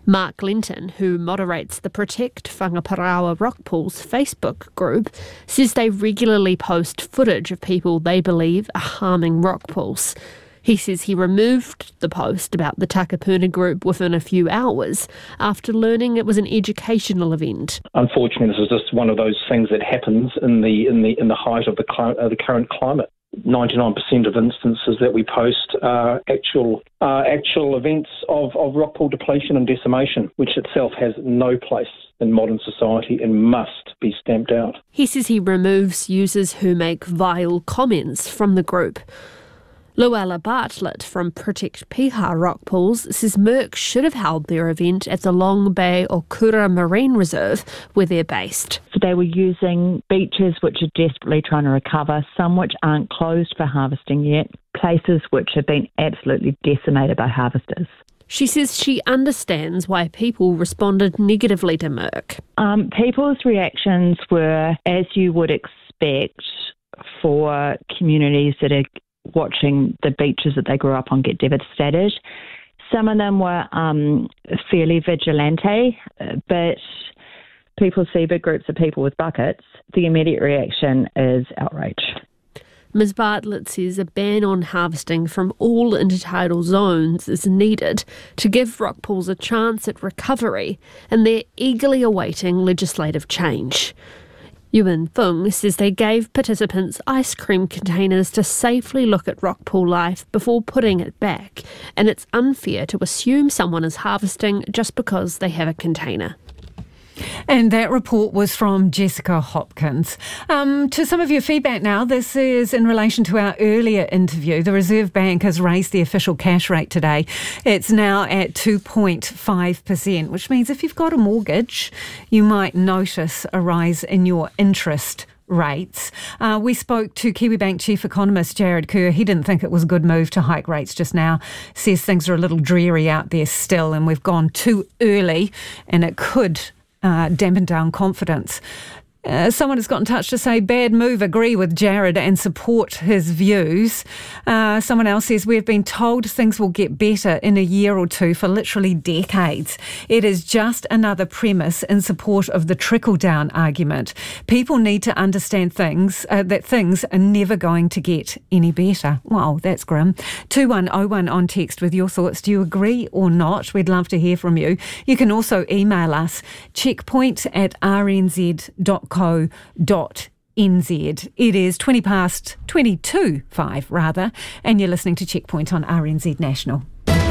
Mark Linton, who moderates the Protect Whangaparaoa Rock Pools Facebook group, says they regularly post footage of people they believe are harming rock pools. He says he removed the post about the Takapuna group within a few hours after learning it was an educational event. Unfortunately, this is just one of those things that happens in the height of the current climate. 99% of instances that we post are actual events of rock pool depletion and decimation, which itself has no place in modern society and must be stamped out. He says he removes users who make vile comments from the group. Luella Bartlett from Protect Piha Rock Pools says Merck should have held their event at the Long Bay Okura Marine Reserve, where they're based. So they were using beaches which are desperately trying to recover, some which aren't closed for harvesting yet, places which have been absolutely decimated by harvesters. She says she understands why people responded negatively to Merck. People's reactions were, as you would expect for communities that are watching the beaches that they grew up on get devastated. Some of them were fairly vigilante, but people see big groups of people with buckets. The immediate reaction is outrage. Ms Bartlett says a ban on harvesting from all intertidal zones is needed to give rock pools a chance at recovery, and they're eagerly awaiting legislative change. Yuan Fung says they gave participants ice cream containers to safely look at rock pool life before putting it back, and it's unfair to assume someone is harvesting just because they have a container. And that report was from Jessica Hopkins. To some of your feedback now, this is in relation to our earlier interview. The Reserve Bank has raised the official cash rate today. It's now at 2.5%, which means if you've got a mortgage, you might notice a rise in your interest rates. We spoke to Kiwibank Chief Economist Jared Kerr. He didn't think it was a good move to hike rates just now. Says things are a little dreary out there still and we've gone too early and it could dampen down confidence. Someone has got in touch to say, bad move, agree with Jared and support his views. Someone else says, we've been told things will get better in a year or two for literally decades. It is just another premise in support of the trickle-down argument. People need to understand that things are never going to get any better. Wow, that's grim. 2101 on text with your thoughts. Do you agree or not? We'd love to hear from you. You can also email us, checkpoint@rnz.co.nz. It is 5:22, and you're listening to Checkpoint on RNZ National.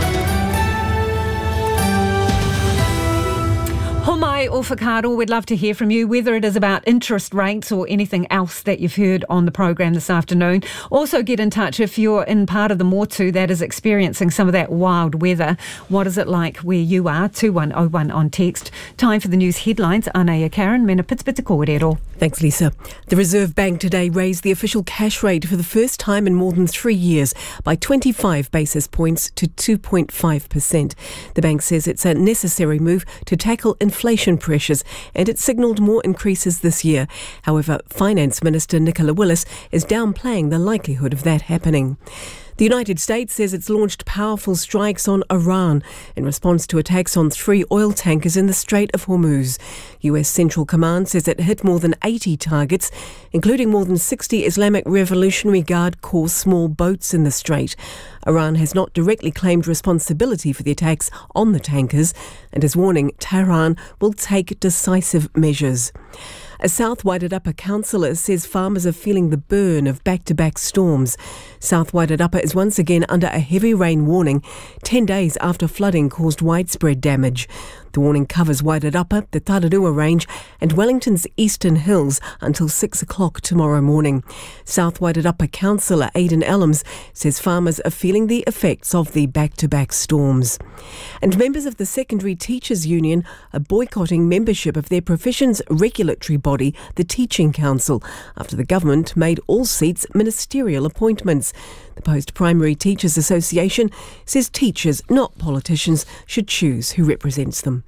Homai or Whakaaro, we'd love to hear from you, whether it is about interest rates or anything else that you've heard on the program this afternoon. Also get in touch if you're in part of the Motu that is experiencing some of that wild weather. What is it like where you are? 2101 on text. Time for the news headlines. Anaya Karen, mena pitspita kōrero. Thanks, Lisa. The Reserve Bank today raised the official cash rate for the first time in more than 3 years by 25 basis points to 2.5%. The bank says it's a necessary move to tackle inflation pressures, and it signalled more increases this year. However, Finance Minister Nicola Willis is downplaying the likelihood of that happening. The United States says it's launched powerful strikes on Iran in response to attacks on 3 oil tankers in the Strait of Hormuz. US Central Command says it hit more than 80 targets, including more than 60 Islamic Revolutionary Guard Corps small boats in the strait. Iran has not directly claimed responsibility for the attacks on the tankers and is warning Tehran will take decisive measures. A South Wairarapa councillor says farmers are feeling the burn of back-to-back storms. South Wairarapa is once again under a heavy rain warning 10 days after flooding caused widespread damage. The warning covers Wairarapa, the Tararua Range and Wellington's Eastern Hills until 6 o'clock tomorrow morning. South Wairarapa councillor Aidan Ellams says farmers are feeling the effects of the back-to-back storms. And members of the Secondary Teachers Union are boycotting membership of their profession's regulatory body, the Teaching Council, after the government made all seats ministerial appointments. The Post-Primary Teachers Association says teachers, not politicians, should choose who represents them.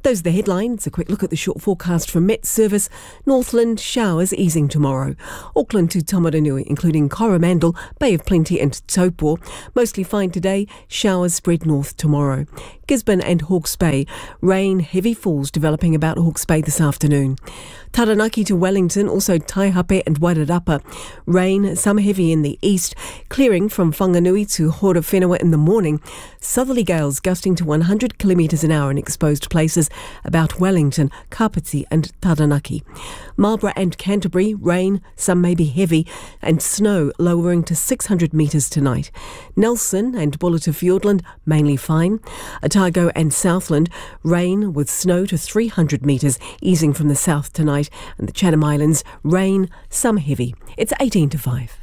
Those are the headlines. A quick look at the short forecast from Met Service. Northland, showers easing tomorrow. Auckland to Tamaranui, including Coromandel, Bay of Plenty and Taupo. Mostly fine today, showers spread north tomorrow. Gisborne and Hawke's Bay, rain, heavy falls developing about Hawke's Bay this afternoon. Taranaki to Wellington, also Taihape and Wairarapa. Rain, some heavy in the east, clearing from Whanganui to Horowhenua in the morning. Southerly gales gusting to 100 kilometres an hour in exposed places about Wellington, Kapiti and Taranaki. Marlborough and Canterbury, rain, some may be heavy, and snow lowering to 600 metres tonight. Nelson and Bullita Fiordland, mainly fine. Otago and Southland, rain with snow to 300 metres, easing from the south tonight. And the Chatham Islands, rain, some heavy. It's 18 to 5.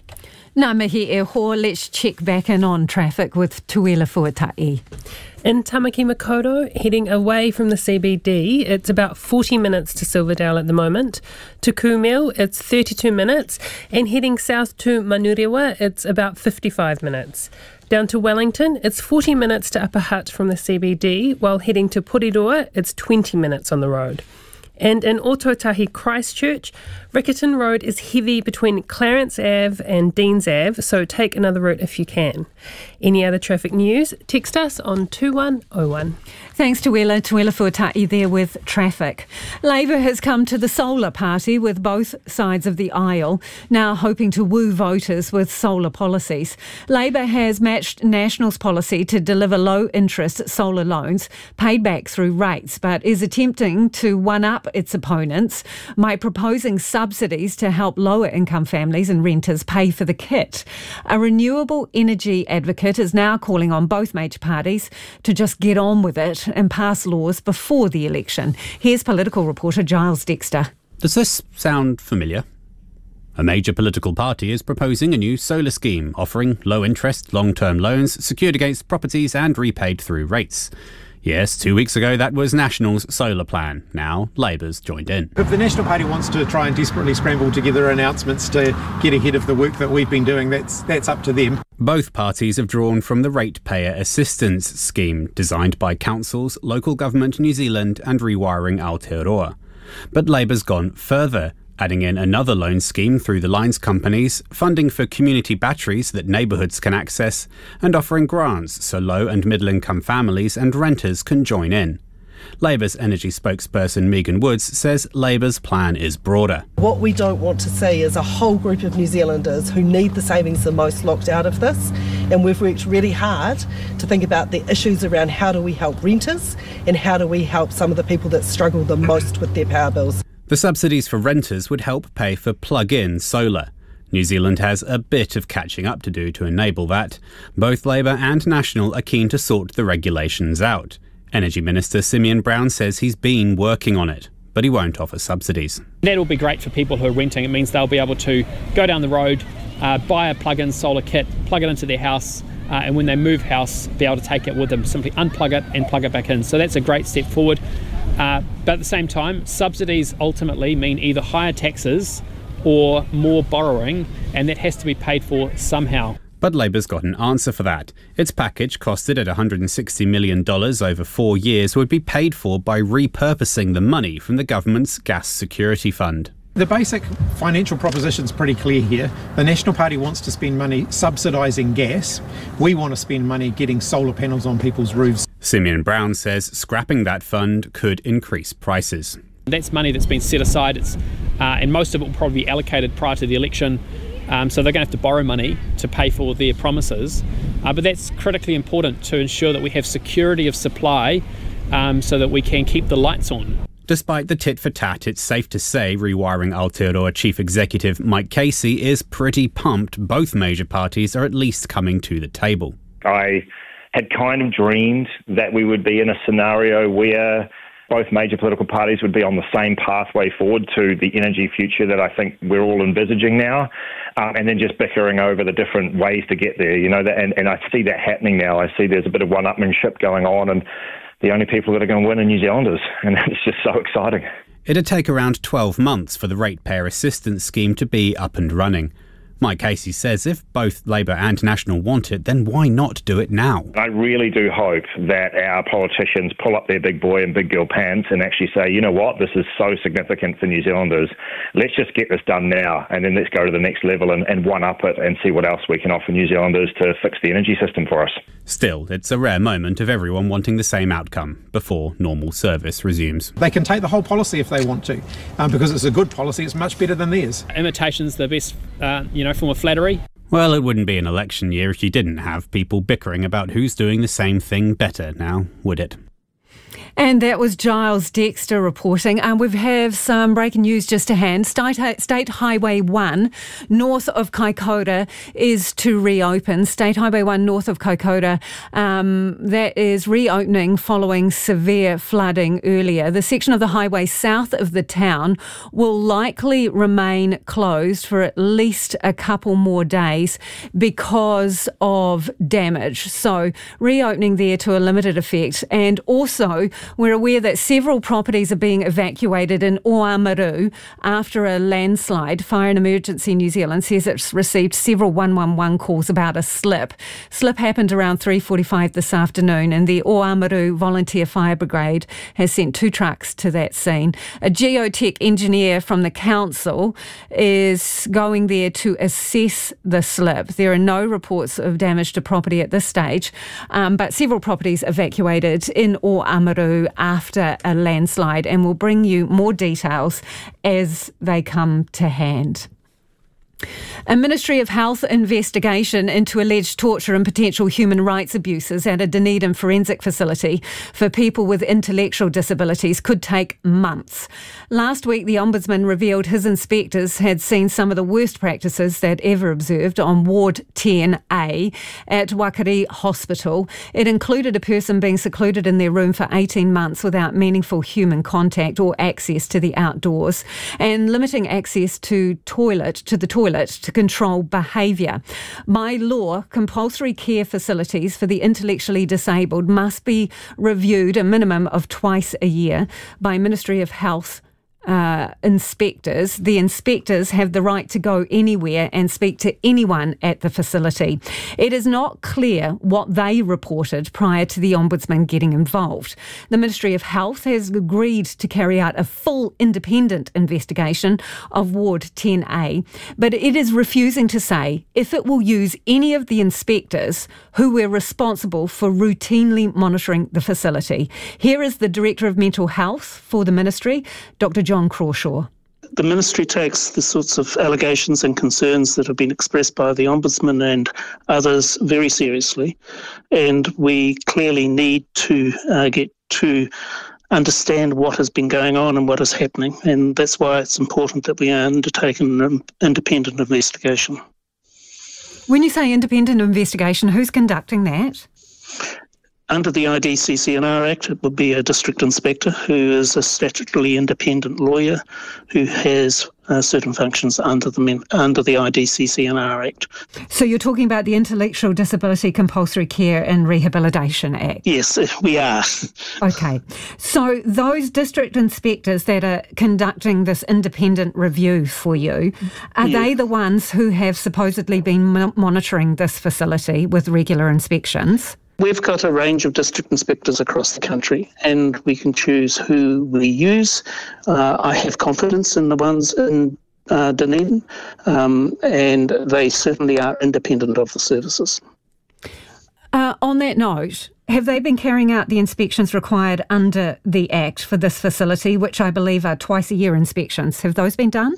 Nā mihi e ho, let's check back in on traffic with Tuela Fuatai. In Tamaki Makaurau, heading away from the CBD, it's about 40 minutes to Silverdale at the moment. To Kumeu, it's 32 minutes. And heading south to Manurewa, it's about 55 minutes. Down to Wellington, it's 40 minutes to Upper Hutt from the CBD, while heading to Porirua, it's 20 minutes on the road. And in Ōtautahi Christchurch, Riccarton Road is heavy between Clarence Ave and Deans Ave, so take another route if you can. Any other traffic news, text us on 2101. Thanks to Tuela Fuatai there with traffic. Labour has come to the solar party with both sides of the aisle, now hoping to woo voters with solar policies. Labour has matched National's policy to deliver low-interest solar loans paid back through rates, but is attempting to one-up its opponents by proposing subsidies to help lower-income families and renters pay for the kit. A renewable energy advocate is now calling on both major parties to just get on with it and pass laws before the election. Here's political reporter Giles Dexter. Does this sound familiar? A major political party is proposing a new solar scheme offering low-interest, long-term loans secured against properties and repaid through rates. Yes, 2 weeks ago that was National's solar plan. Now Labour's joined in. If the National Party wants to try and desperately scramble together announcements to get ahead of the work that we've been doing, that's up to them. Both parties have drawn from the Ratepayer Assistance Scheme designed by councils, local government New Zealand and Rewiring Aotearoa. But Labour's gone further, adding in another loan scheme through the lines companies, funding for community batteries that neighbourhoods can access, and offering grants so low and middle income families and renters can join in. Labour's energy spokesperson Megan Woods says Labour's plan is broader. What we don't want to see is a whole group of New Zealanders who need the savings the most locked out of this, and we've worked really hard to think about the issues around how do we help renters and how do we help some of the people that struggle the most with their power bills. The subsidies for renters would help pay for plug-in solar. New Zealand has a bit of catching up to do to enable that. Both Labour and National are keen to sort the regulations out. Energy Minister Simeon Brown says he's been working on it, but he won't offer subsidies. That'll be great for people who are renting. It means they'll be able to go down the road, buy a plug-in solar kit, plug it into their house, and when they move house, be able to take it with them, simply unplug it and plug it back in. So that's a great step forward. But at the same time, subsidies ultimately mean either higher taxes or more borrowing, and that has to be paid for somehow. But Labour's got an answer for that. Its package, costed at $160 million over 4 years, would be paid for by repurposing the money from the government's Gas Security Fund. The basic financial proposition's pretty clear here. The National Party wants to spend money subsidising gas. We want to spend money getting solar panels on people's roofs. Simeon Brown says scrapping that fund could increase prices. That's money that's been set aside, and most of it will probably be allocated prior to the election. So they're going to have to borrow money to pay for their promises. But that's critically important to ensure that we have security of supply so that we can keep the lights on. Despite the tit-for-tat, it's safe to say Rewiring Aotearoa Chief Executive Mike Casey is pretty pumped both major parties are at least coming to the table. I had kind of dreamed that we would be in a scenario where both major political parties would be on the same pathway forward to the energy future that I think we're all envisaging now, and then just bickering over the different ways to get there, and I see that happening now. I see there's a bit of one-upmanship going on, and the only people that are going to win are New Zealanders, and it's just so exciting. It'd take around 12 months for the Ratepayer Assistance Scheme to be up and running. Mike Casey says if both Labour and National want it, then why not do it now? I really do hope that our politicians pull up their big boy and big girl pants and actually say, you know what, this is so significant for New Zealanders. Let's just get this done now, and then let's go to the next level and one-up it and see what else we can offer New Zealanders to fix the energy system for us. Still, it's a rare moment of everyone wanting the same outcome before normal service resumes. They can take the whole policy if they want to, because it's a good policy. It's much better than theirs. Imitation's the best, form of flattery. Well, it wouldn't be an election year if you didn't have people bickering about who's doing the same thing better now, would it? And that was Giles Dexter reporting. We have some breaking news just to hand. State Highway 1 north of Kaikoura is to reopen. State Highway 1 north of Kaikoura, that is reopening following severe flooding earlier. The section of the highway south of the town will likely remain closed for at least a couple more days because of damage. So reopening there to a limited effect. And also, we're aware that several properties are being evacuated in Oamaru after a landslide. Fire and Emergency New Zealand says it's received several 111 calls about a slip. Slip happened around 3:45 this afternoon, and the Oamaru Volunteer Fire Brigade has sent 2 trucks to that scene. A geotech engineer from the council is going there to assess the slip. There are no reports of damage to property at this stage, but several properties evacuated in Oamaru after a landslide, and we'll bring you more details as they come to hand. A Ministry of Health investigation into alleged torture and potential human rights abuses at a Dunedin forensic facility for people with intellectual disabilities could take months. Last week, the Ombudsman revealed his inspectors had seen some of the worst practices they'd ever observed on Ward 10A at Wakari Hospital. It included a person being secluded in their room for 18 months without meaningful human contact or access to the outdoors, and limiting access to the toilet to control behaviour. By law, compulsory care facilities for the intellectually disabled must be reviewed a minimum of twice a year by Ministry of Health inspectors. The inspectors have the right to go anywhere and speak to anyone at the facility. It is not clear what they reported prior to the Ombudsman getting involved. The Ministry of Health has agreed to carry out a full independent investigation of Ward 10A, but it is refusing to say if it will use any of the inspectors who were responsible for routinely monitoring the facility. Here is the Director of Mental Health for the Ministry, Dr. John Crawshaw. The Ministry takes the sorts of allegations and concerns that have been expressed by the Ombudsman and others very seriously, and we clearly need to get to understand what has been going on and what is happening, and that's why it's important that we undertake an independent investigation. When you say independent investigation, who's conducting that? Under the IDCCNR Act, it would be a district inspector who is a statutorily independent lawyer who has certain functions under the IDCCNR Act. So you're talking about the Intellectual Disability Compulsory Care and Rehabilitation Act? Yes, we are. Okay. So those district inspectors that are conducting this independent review for you, are they the ones who have supposedly been monitoring this facility with regular inspections? We've got a range of district inspectors across the country, and we can choose who we use. I have confidence in the ones in Dunedin, and they certainly are independent of the services. On that note, have they been carrying out the inspections required under the Act for this facility, which I believe are twice-a-year inspections? Have those been done?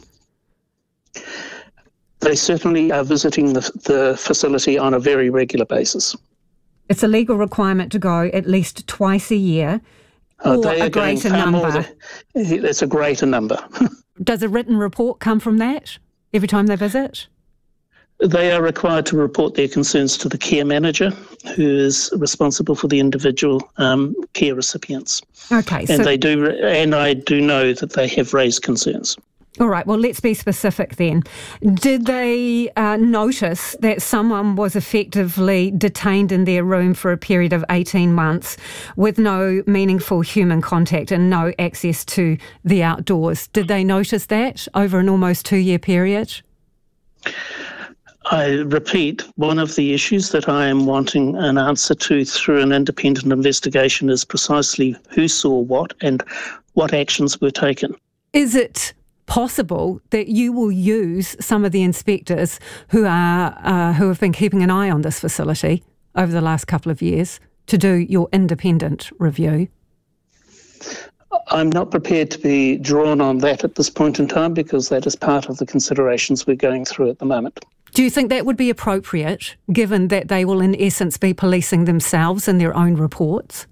They certainly are visiting the facility on a very regular basis. It's a legal requirement to go at least twice a year, or a greater number. It's a greater number. Does a written report come from that every time they visit? They are required to report their concerns to the care manager, who is responsible for the individual care recipients. Okay, and they do, and I do know that they have raised concerns. All right, well, let's be specific then. Did they notice that someone was effectively detained in their room for a period of 18 months with no meaningful human contact and no access to the outdoors? Did they notice that over an almost 2-year period? I repeat, one of the issues that I am wanting an answer to through an independent investigation is precisely who saw what and what actions were taken. Is it possible that you will use some of the inspectors who have been keeping an eye on this facility over the last couple of years to do your independent review? I'm not prepared to be drawn on that at this point in time because that is part of the considerations we're going through at the moment. Do you think that would be appropriate, given that they will in essence be policing themselves in their own reports?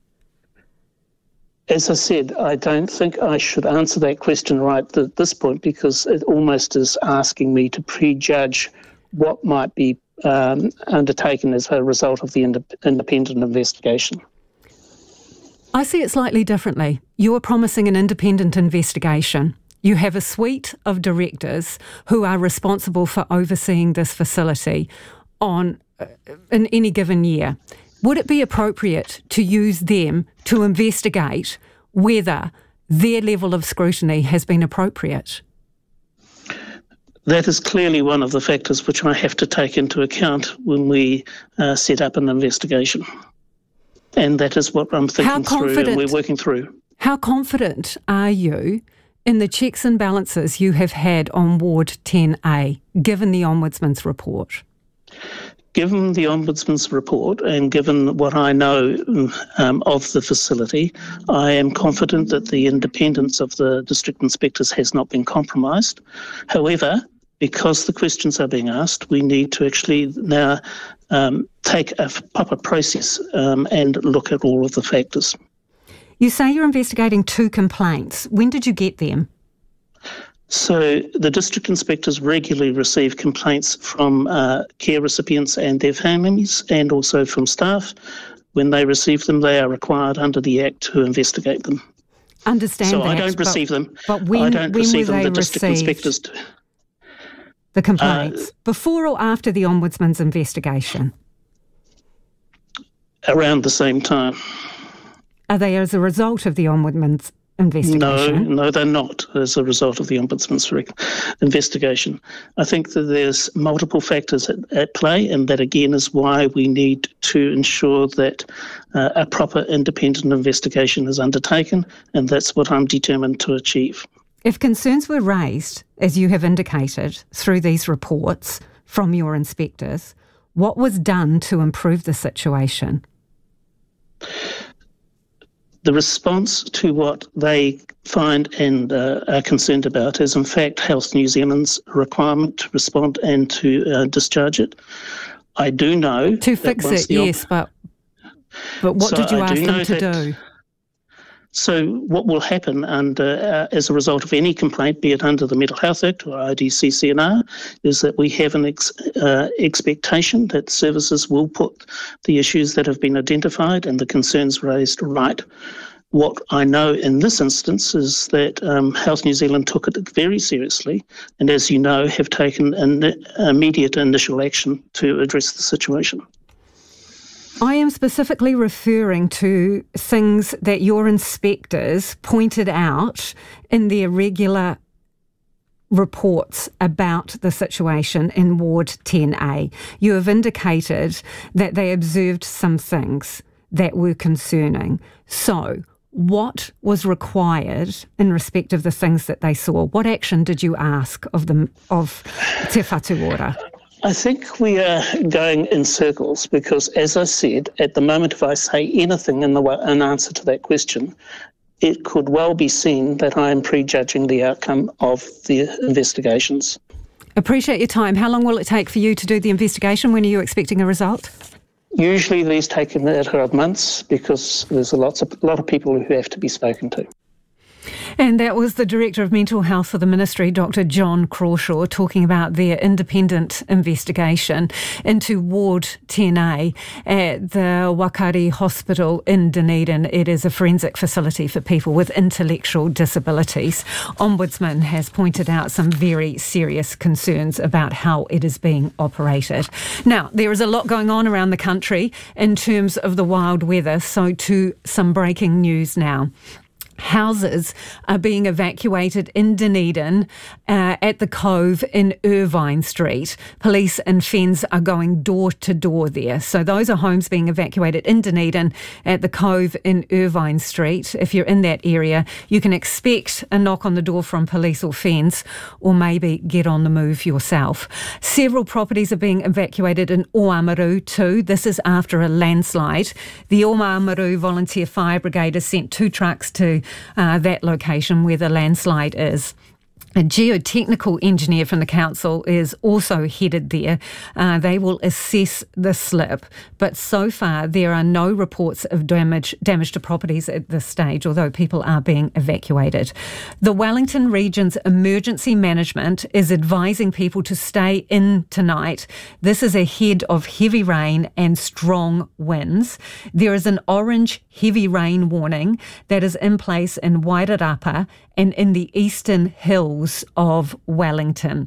As I said, I don't think I should answer that question right at this point because it almost is asking me to prejudge what might be undertaken as a result of the independent investigation. I see it slightly differently. You are promising an independent investigation. You have a suite of directors who are responsible for overseeing this facility in any given year. Would it be appropriate to use them to investigate whether their level of scrutiny has been appropriate? That is clearly one of the factors which I have to take into account when we set up an investigation. And that is what I'm thinking through and we're working through. How confident are you in the checks and balances you have had on Ward 10A, given the Ombudsman's report? Given the Ombudsman's report and given what I know of the facility, I am confident that the independence of the district inspectors has not been compromised. However, because the questions are being asked, we need to actually now take a proper process and look at all of the factors. You say you're investigating 2 complaints. When did you get them? So the district inspectors regularly receive complaints from care recipients and their families and also from staff. When they receive them, they are required under the Act to investigate them. Understand so that. I don't receive them. But when, I don't when receive were them. they The district inspectors do. The complaints? Before or after the Ombudsman's investigation? Around the same time. Are they as a result of the Ombudsman's investigation? No, they're not as a result of the Ombudsman's investigation. I think that there's multiple factors at play, and that again is why we need to ensure that a proper independent investigation is undertaken, and that's what I'm determined to achieve. If concerns were raised, as you have indicated, through these reports from your inspectors, what was done to improve the situation? The response to what they find and are concerned about is in fact Health New Zealand's requirement to respond and to discharge it. I do know... To fix it, yes, but what did you ask them to do? So what will happen as a result of any complaint, be it under the Mental Health Act or IDCCNR, is that we have an expectation that services will put the issues that have been identified and the concerns raised right. What I know in this instance is that Health New Zealand took it very seriously and, as you know, have taken immediate initial action to address the situation. I am specifically referring to things that your inspectors pointed out in their regular reports about the situation in Ward 10A. You have indicated that they observed some things that were concerning. So, what was required in respect of the things that they saw? What action did you ask of Te Whatu Ora? I think we are going in circles because, as I said, at the moment if I say anything in answer to that question, it could well be seen that I am prejudging the outcome of the investigations. Appreciate your time. How long will it take for you to do the investigation? When are you expecting a result? Usually these take a matter of months because there's a lot of people who have to be spoken to. And that was the Director of Mental Health for the Ministry, Dr. John Crawshaw, talking about their independent investigation into Ward 10A at the Wakari Hospital in Dunedin. It is a forensic facility for people with intellectual disabilities. Ombudsman has pointed out some very serious concerns about how it is being operated. Now, there is a lot going on around the country in terms of the wild weather, so to some breaking news now. Houses are being evacuated in Dunedin at the Cove in Irvine Street. Police and FENZ are going door to door there. So those are homes being evacuated in Dunedin at the Cove in Irvine Street. If you're in that area, you can expect a knock on the door from police or FENZ, or maybe get on the move yourself. Several properties are being evacuated in Oamaru too. This is after a landslide. The Oamaru Volunteer Fire Brigade has sent 2 trucks to that location where the landslide is. A geotechnical engineer from the council is also headed there. They will assess the slip, but so far there are no reports of damage to properties at this stage, although people are being evacuated. The Wellington Region's Emergency Management is advising people to stay in tonight. This is ahead of heavy rain and strong winds. There is an orange heavy rain warning that is in place in Wairarapa and in the eastern hills of Wellington.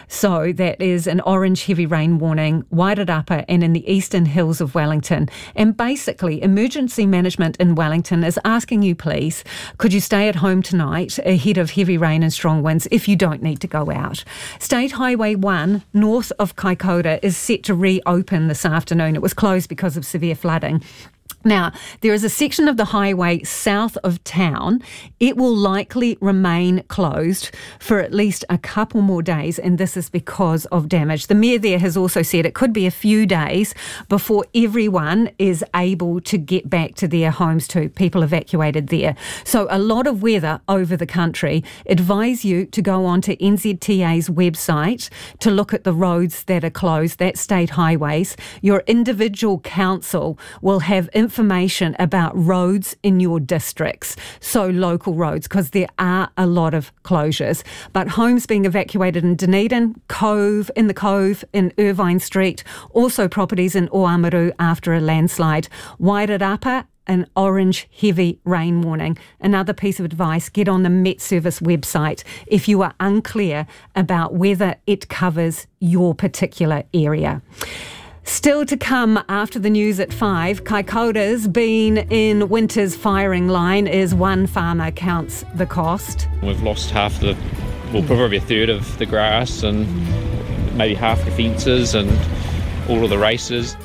So that is an orange heavy rain warning, Wairarapa and in the eastern hills of Wellington. And basically, emergency management in Wellington is asking you, please, could you stay at home tonight ahead of heavy rain and strong winds if you don't need to go out? State Highway 1 north of Kaikoura is set to reopen this afternoon. It was closed because of severe flooding. Now, there is a section of the highway south of town. It will likely remain closed for at least a couple more days, and this is because of damage. The Mayor there has also said it could be a few days before everyone is able to get back to their homes too, people evacuated there. So a lot of weather over the country. Advise you to go onto NZTA's website to look at the roads that are closed, that's state highways. Your individual council will have information about roads in your districts, so local roads, because there are a lot of closures. But homes being evacuated in Dunedin, in the Cove, in Irvine Street, also properties in Oamaru after a landslide. Wairarapa, an orange heavy rain warning. Another piece of advice, get on the Met Service website if you are unclear about whether it covers your particular area. Still to come after the news at 5, Kaikoura's been in winter's firing line as one farmer counts the cost. We've lost probably a third of the grass and maybe half the fences and all of the races.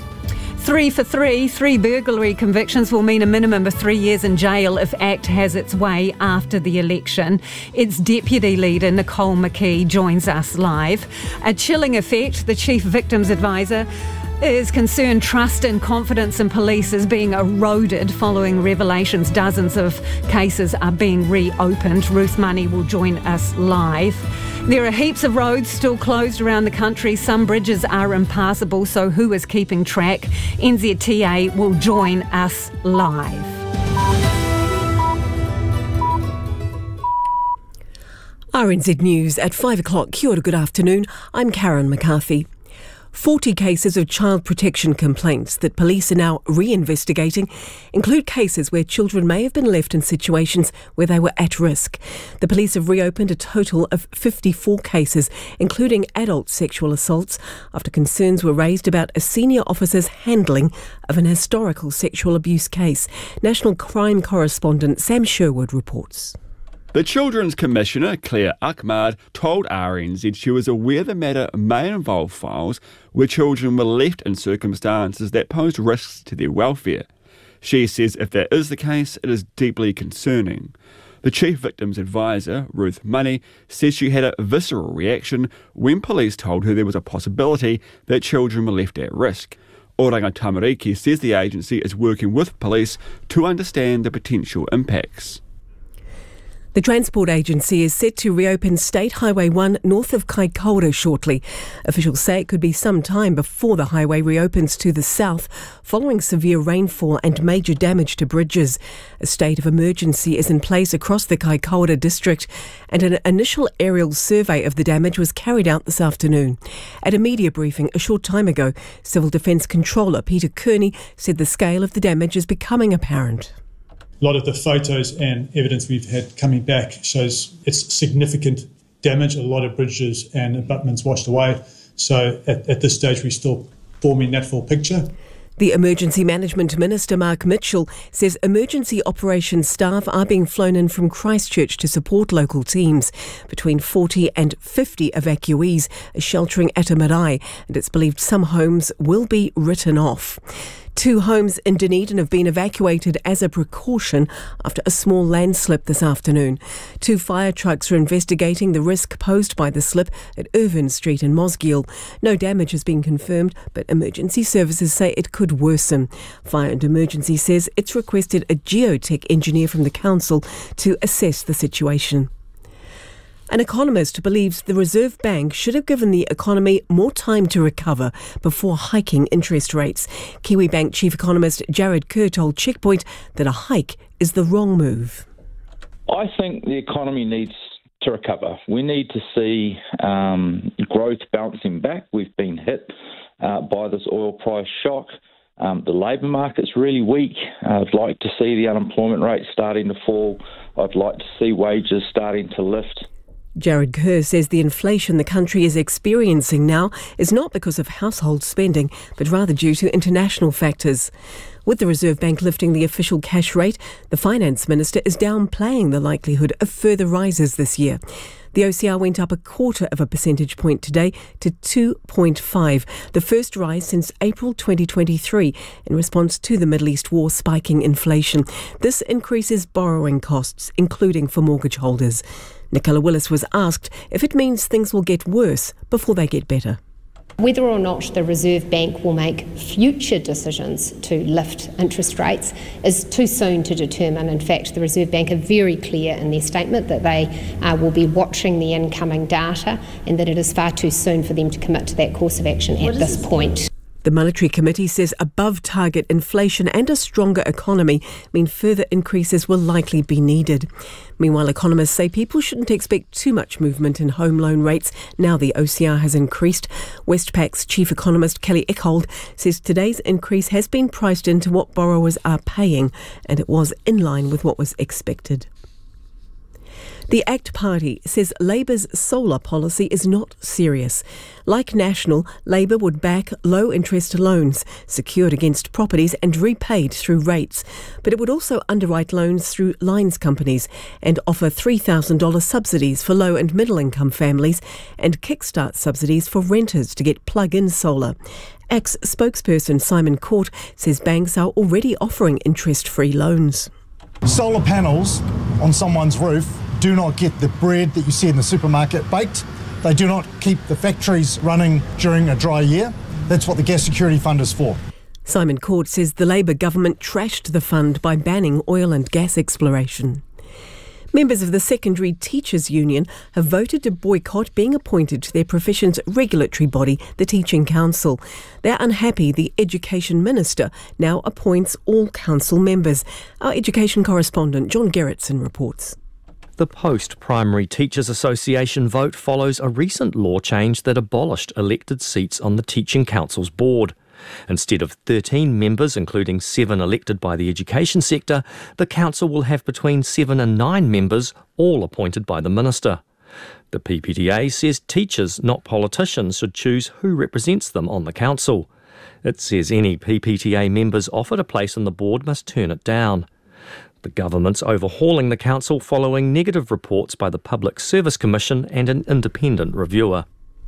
3 for 3 burglary convictions will mean a minimum of 3 years in jail if ACT has its way after the election. Its Deputy Leader, Nicole McKee, joins us live. A chilling effect, the Chief Victims Advisor is concerned trust and confidence in police is being eroded following revelations. Dozens of cases are being reopened. Ruth Money will join us live. There are heaps of roads still closed around the country. Some bridges are impassable, so who is keeping track? NZTA will join us live. RNZ News at 5 o'clock. Kia ora, good afternoon. I'm Karen McCarthy. 40 cases of child protection complaints that police are now reinvestigating include cases where children may have been left in situations where they were at risk. The police have reopened a total of 54 cases, including adult sexual assaults, after concerns were raised about a senior officer's handling of an historical sexual abuse case. National Crime Correspondent Sam Sherwood reports. The Children's Commissioner, Claire Ahmad, told RNZ she was aware the matter may involve files where children were left in circumstances that posed risks to their welfare. She says if that is the case, it is deeply concerning. The Chief Victims Advisor, Ruth Money, says she had a visceral reaction when police told her there was a possibility that children were left at risk. Oranga Tamariki says the agency is working with police to understand the potential impacts. The Transport Agency is set to reopen State Highway 1 north of Kaikoura shortly. Officials say it could be some time before the highway reopens to the south, following severe rainfall and major damage to bridges. A state of emergency is in place across the Kaikoura district, and an initial aerial survey of the damage was carried out this afternoon. At a media briefing a short time ago, Civil Defence Controller Peter Kearney said the scale of the damage is becoming apparent. A lot of the photos and evidence we've had coming back shows it's significant damage, a lot of bridges and abutments washed away. So at this stage, we're still forming that full picture. The Emergency Management Minister, Mark Mitchell, says emergency operations staff are being flown in from Christchurch to support local teams. Between 40 and 50 evacuees are sheltering at a marae, and it's believed some homes will be written off. 2 homes in Dunedin have been evacuated as a precaution after a small landslip this afternoon. 2 fire trucks are investigating the risk posed by the slip at Irvine Street in Mosgiel. No damage has been confirmed, but emergency services say it could worsen. Fire and Emergency says it's requested a geotech engineer from the council to assess the situation. An economist believes the Reserve Bank should have given the economy more time to recover before hiking interest rates. Kiwi Bank Chief Economist Jared Kerr told Checkpoint that a hike is the wrong move. I think the economy needs to recover. We need to see growth bouncing back. We've been hit by this oil price shock. The labour market's really weak. I'd like to see the unemployment rate starting to fall. I'd like to see wages starting to lift. Jared Kerr says the inflation the country is experiencing now is not because of household spending, but rather due to international factors. With the Reserve Bank lifting the official cash rate, the Finance Minister is downplaying the likelihood of further rises this year. The OCR went up 0.25 percentage point today to 2.5, the first rise since April 2023 in response to the Middle East war spiking inflation. This increases borrowing costs, including for mortgage holders. Nicola Willis was asked if it means things will get worse before they get better. Whether or not the Reserve Bank will make future decisions to lift interest rates is too soon to determine. In fact, the Reserve Bank are very clear in their statement that they will be watching the incoming data and that it is far too soon for them to commit to that course of action at this point. The Monetary Committee says above-target inflation and a stronger economy mean further increases will likely be needed. Meanwhile, economists say people shouldn't expect too much movement in home loan rates now the OCR has increased. Westpac's chief economist Kelly Eckhold says today's increase has been priced into what borrowers are paying, and it was in line with what was expected. The ACT Party says Labour's solar policy is not serious. Like National, Labour would back low-interest loans secured against properties and repaid through rates. But it would also underwrite loans through lines companies and offer $3,000 subsidies for low and middle-income families and kickstart subsidies for renters to get plug-in solar. ACT's spokesperson Simon Court says banks are already offering interest-free loans. Solar panels on someone's roof do not get the bread that you see in the supermarket baked. They do not keep the factories running during a dry year. That's what the Gas Security Fund is for. Simon Court says the Labour government trashed the fund by banning oil and gas exploration. Members of the Secondary Teachers Union have voted to boycott being appointed to their profession's regulatory body, the Teaching Council. They're unhappy the Education Minister now appoints all council members. Our education correspondent John Gerritsen reports. The Post-Primary Teachers Association vote follows a recent law change that abolished elected seats on the Teaching Council's board. Instead of 13 members, including 7 elected by the education sector, the council will have between 7 and 9 members, all appointed by the minister. The PPTA says teachers, not politicians, should choose who represents them on the council. It says any PPTA members offered a place on the board must turn it down. The government's overhauling the council following negative reports by the Public Service Commission and an independent reviewer.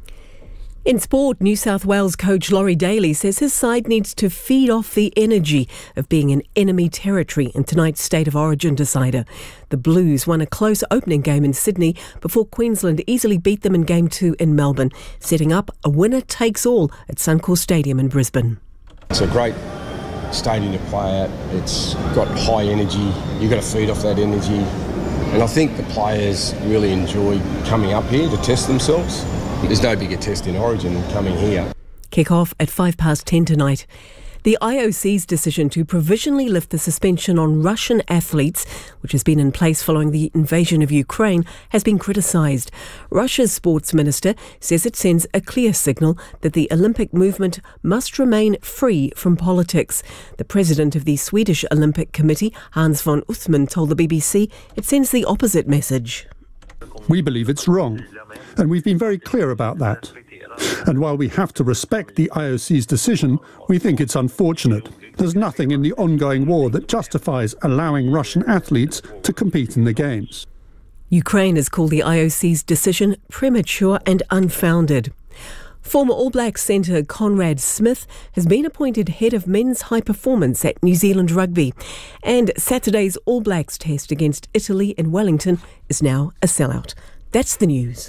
In sport, New South Wales coach Laurie Daly says his side needs to feed off the energy of being in enemy territory in tonight's State of Origin decider. The Blues won a close opening game in Sydney before Queensland easily beat them in Game 2 in Melbourne, setting up a winner-takes-all at Suncorp Stadium in Brisbane. It's a great stadium to play at. It's got high energy. You've got to feed off that energy. And I think the players really enjoy coming up here to test themselves. There's no bigger test in Origin than coming here. Kick-off at 10:05 tonight. The IOC's decision to provisionally lift the suspension on Russian athletes, which has been in place following the invasion of Ukraine, has been criticised. Russia's sports minister says it sends a clear signal that the Olympic movement must remain free from politics. The president of the Swedish Olympic Committee, Hans von Uthman, told the BBC it sends the opposite message. We believe it's wrong, and we've been very clear about that. And while we have to respect the IOC's decision, we think it's unfortunate. There's nothing in the ongoing war that justifies allowing Russian athletes to compete in the Games. Ukraine has called the IOC's decision premature and unfounded. Former All Blacks centre Conrad Smith has been appointed head of men's high performance at New Zealand Rugby. And Saturday's All Blacks test against Italy in Wellington is now a sellout. That's the news.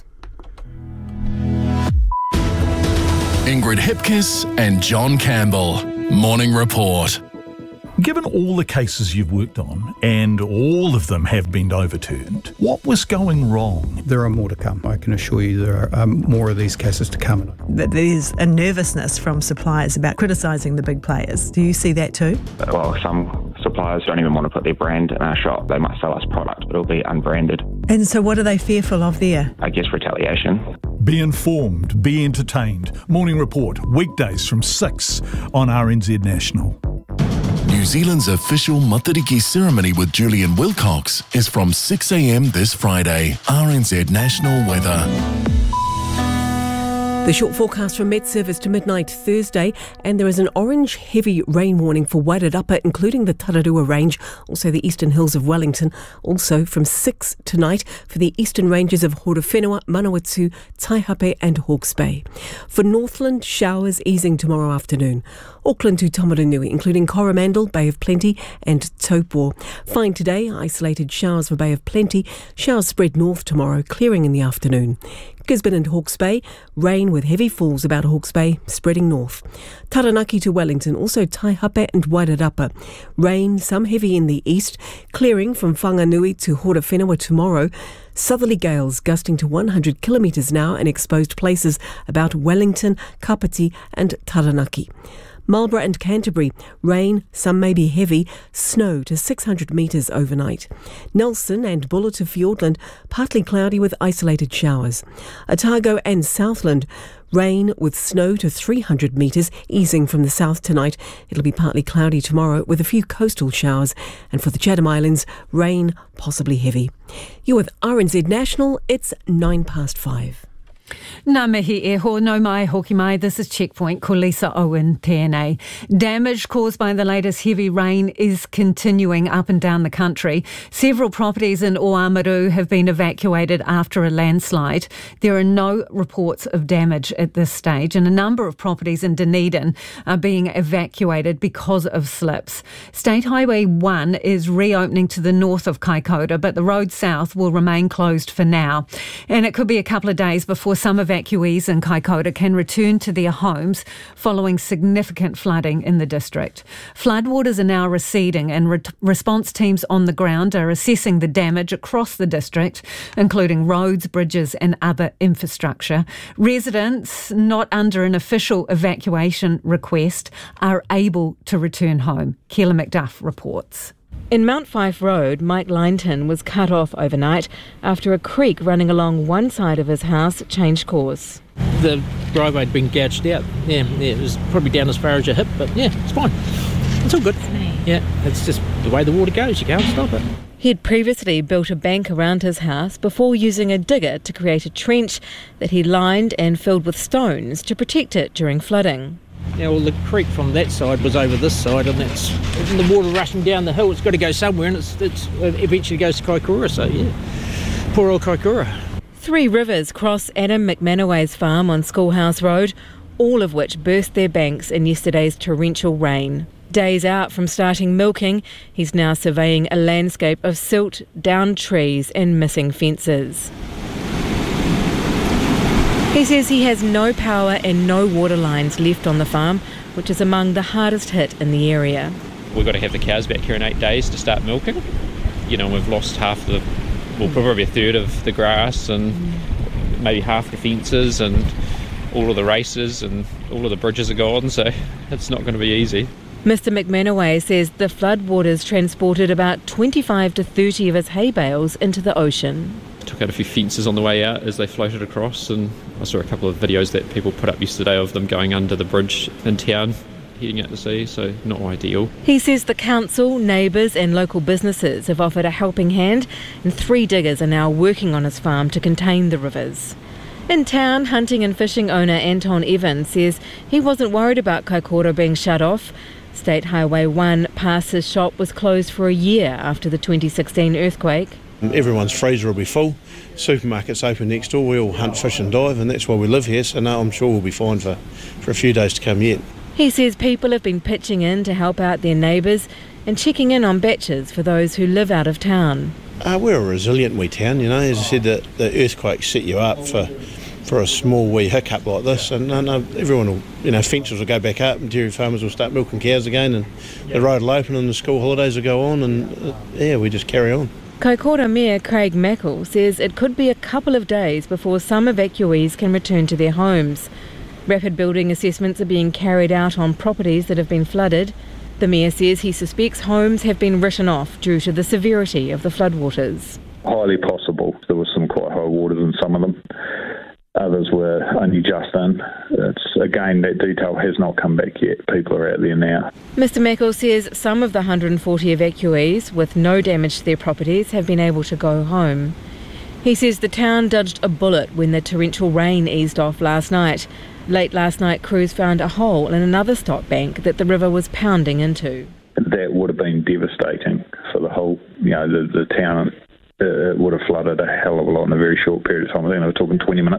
Ingrid Hipkiss and John Campbell. Morning Report. Given all the cases you've worked on, and all of them have been overturned, what was going wrong? There are more to come. I can assure you there are more of these cases to come. There's a nervousness from suppliers about criticising the big players. Do you see that too? Well, some suppliers don't even want to put their brand in our shop. They might sell us product, but it'll be unbranded. And so what are they fearful of there? I guess retaliation. Be informed, be entertained. Morning Report, weekdays from 6 on RNZ National. New Zealand's official Matariki ceremony with Julian Wilcox is from 6 a.m. this Friday. RNZ National Weather. The short forecast from Met Service to midnight Thursday, and there is an orange heavy rain warning for Wairarapa, including the Tararua Range, also the eastern hills of Wellington, also from 6 tonight for the eastern ranges of Horowhenua, Manawatu, Taihape and Hawke's Bay. For Northland, showers easing tomorrow afternoon. Auckland to Tomaranui, including Coromandel, Bay of Plenty and Taupo. Fine today, isolated showers for Bay of Plenty, showers spread north tomorrow, clearing in the afternoon. Gisborne and Hawke's Bay, rain with heavy falls about Hawke's Bay, spreading north. Taranaki to Wellington, also Taihape and Wairarapa. Rain, some heavy in the east, clearing from Whanganui to Horowhenua tomorrow. Southerly gales gusting to 100 kilometres an hour in exposed places about Wellington, Kapiti and Taranaki. Marlborough and Canterbury, rain, some may be heavy, snow to 600 metres overnight. Nelson and Buller to Fiordland, partly cloudy with isolated showers. Otago and Southland, rain with snow to 300 metres, easing from the south tonight. It'll be partly cloudy tomorrow with a few coastal showers. And for the Chatham Islands, rain, possibly heavy. You're with RNZ National, it's 5:09. Nā mihi e ho, no mai, hoki mai. This is Checkpoint, ko Lisa Owen, tēnei. Damage caused by the latest heavy rain is continuing up and down the country. Several properties in Oamaru have been evacuated after a landslide. There are no reports of damage at this stage, and a number of properties in Dunedin are being evacuated because of slips. State Highway 1 is reopening to the north of Kaikoura, but the road south will remain closed for now. And it could be a couple of days before some evacuees in Kaikoura can return to their homes following significant flooding in the district. Floodwaters are now receding and response teams on the ground are assessing the damage across the district, including roads, bridges and other infrastructure. Residents not under an official evacuation request are able to return home. Keela McDuff reports. In Mount Fife Road, Mike Linton was cut off overnight after a creek running along one side of his house changed course. The driveway had been gouged out. Yeah, it was probably down as far as your hip, but yeah, it's fine. It's all good. Yeah, it's just the way the water goes. You can't stop it. He'd previously built a bank around his house before using a digger to create a trench that he lined and filled with stones to protect it during flooding. Now, well, the creek from that side was over this side, and that's the water rushing down the hill. It's got to go somewhere, and it eventually goes to Kaikoura. So, yeah, poor old Kaikoura. 3 rivers cross Adam McManaway's farm on Schoolhouse Road, all of which burst their banks in yesterday's torrential rain. Days out from starting milking, he's now surveying a landscape of silt, downed trees and missing fences. He says he has no power and no water lines left on the farm, which is among the hardest hit in the area. We've got to have the cows back here in 8 days to start milking. You know, we've lost probably a third of the grass and maybe half the fences and all of the races and all of the bridges are gone, so it's not going to be easy. Mr McManaway says the floodwaters transported about 25 to 30 of his hay bales into the ocean. Took out a few fences on the way out as they floated across, and I saw a couple of videos that people put up yesterday of them going under the bridge in town, heading out to sea, so not ideal. He says the council, neighbours and local businesses have offered a helping hand, and 3 diggers are now working on his farm to contain the rivers. In town, hunting and fishing owner Anton Evans says he wasn't worried about Kaikoura being shut off. State Highway 1 past his shop was closed for a year after the 2016 earthquake. Everyone's freezer will be full, supermarkets open next door, we all hunt, fish and dive, and that's why we live here, so no, I'm sure we'll be fine for a few days to come yet. He says people have been pitching in to help out their neighbours and checking in on batches for those who live out of town. We're a resilient wee town, you know, as I said, the earthquakes set you up for a small wee hiccup like this, and everyone will, you know, fences will go back up and dairy farmers will start milking cows again, and the road will open and the school holidays will go on, and we just carry on. Kaikoura Mayor Craig Mackle says it could be a couple of days before some evacuees can return to their homes. Rapid building assessments are being carried out on properties that have been flooded. The Mayor says he suspects homes have been written off due to the severity of the floodwaters. Highly possible. There was some quite high waters in some of them. Others were only just in. Again, that detail has not come back yet. People are out there now. Mr Mackle says some of the 140 evacuees with no damage to their properties have been able to go home. He says the town dodged a bullet when the torrential rain eased off last night. Late last night, crews found a hole in another stock bank that the river was pounding into. That would have been devastating for the whole, the town. It would have flooded a hell of a lot in a very short period of time. I think they were talking 20 minutes.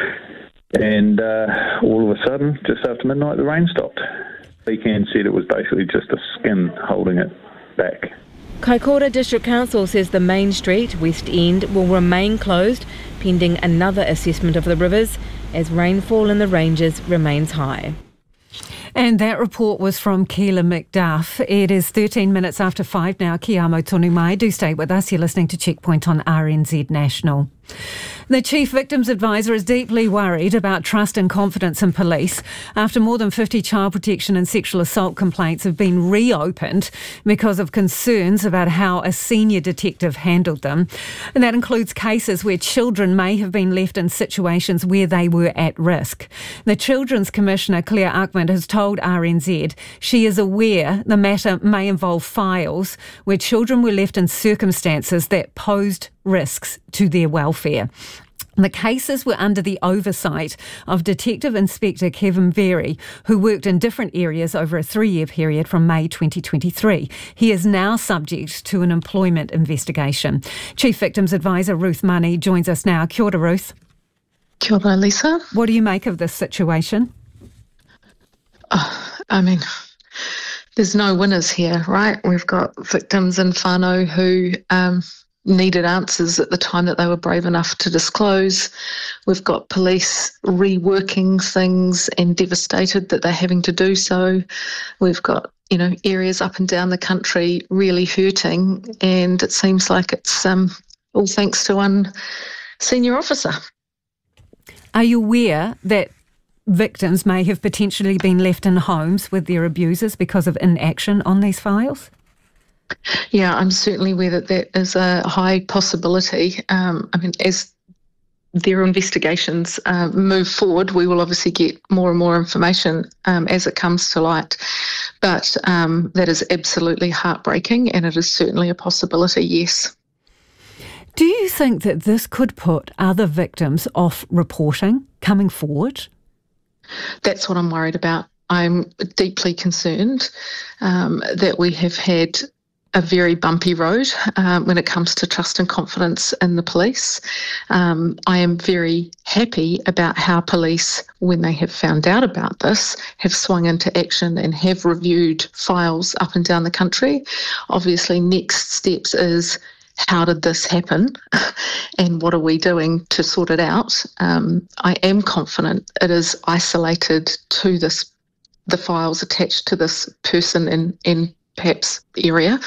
And all of a sudden, just after midnight, the rain stopped. Weekend said it was basically just a skin holding it back. Kaikoura District Council says the main street, West End, will remain closed pending another assessment of the rivers as rainfall in the ranges remains high. And that report was from Keela McDuff. It is 13 minutes after 5 now. Ki amo tonu mai. Do stay with us. You're listening to Checkpoint on RNZ National. The Chief Victims Advisor is deeply worried about trust and confidence in police after more than 50 child protection and sexual assault complaints have been reopened because of concerns about how a senior detective handled them. And that includes cases where children may have been left in situations where they were at risk. The Children's Commissioner, Claire Ackman, has told RNZ she is aware the matter may involve files where children were left in circumstances that posed risks to their welfare. The cases were under the oversight of Detective Inspector Kevin Berry, who worked in different areas over a 3-year period from May 2023. He is now subject to an employment investigation. Chief Victims Advisor Ruth Money joins us now. Kia ora, Ruth. Kia ora, Lisa. What do you make of this situation? There's no winners here, right? We've got victims in whānau who needed answers at the time that they were brave enough to disclose. We've got police reworking things and devastated that they're having to do so. We've got, areas up and down the country really hurting, and it seems like it's all thanks to one senior officer. Are you aware that victims may have potentially been left in homes with their abusers because of inaction on these files? Yeah, I'm certainly aware that is a high possibility. As their investigations move forward, we will obviously get more and more information as it comes to light. But that is absolutely heartbreaking, and it is certainly a possibility, yes. Do you think that this could put other victims off reporting coming forward? That's what I'm worried about. I'm deeply concerned that we have had a very bumpy road when it comes to trust and confidence in the police. I am very happy about how police, when they have found out about this, have swung into action and have reviewed files up and down the country. Obviously, next steps is how did this happen and what are we doing to sort it out? I am confident it is isolated to the files attached to this person in perhaps area.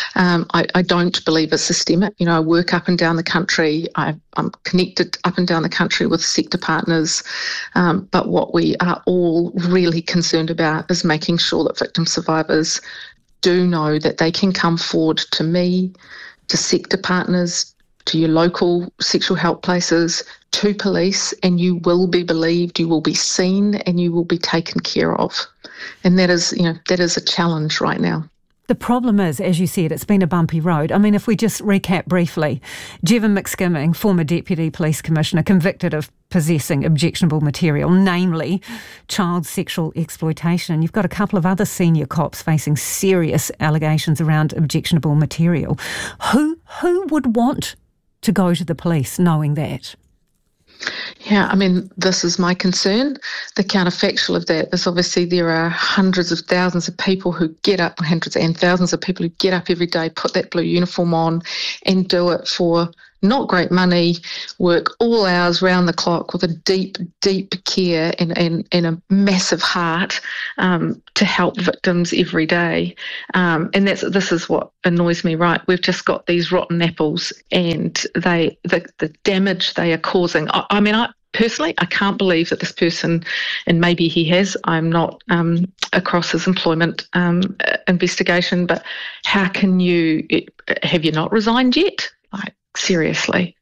I don't believe it's systemic. I work up and down the country. I'm connected up and down the country with sector partners. But what we are all really concerned about is making sure that victim survivors do know that they can come forward to me, to sector partners, to your local sexual help places, to police, and you will be believed, you will be seen, and you will be taken care of. And that is a challenge right now. The problem is, as you said, it's been a bumpy road. I mean, if we just recap briefly, Jevon McSkimming, former Deputy Police Commissioner, convicted of possessing objectionable material, namely child sexual exploitation. You've got a couple of other senior cops facing serious allegations around objectionable material. Who would want to go to the police knowing that? Yeah, I mean, this is my concern. The counterfactual of that is obviously there are hundreds of thousands of people who get up, hundreds and thousands of people who get up every day, put that blue uniform on and do it for not great money, work all hours round the clock with a deep, deep care and a massive heart to help victims every day. And this is what annoys me, right? We've just got these rotten apples and the damage they are causing. Personally, I can't believe that this person, and maybe he has, I'm not across his employment investigation, but how can have you not resigned yet? Like, seriously.